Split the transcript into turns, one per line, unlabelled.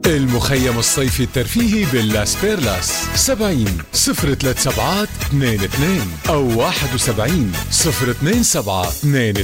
المخيم الصيفي الترفيهي باللاس بيرلاس 70 037 22 أو 71 027 22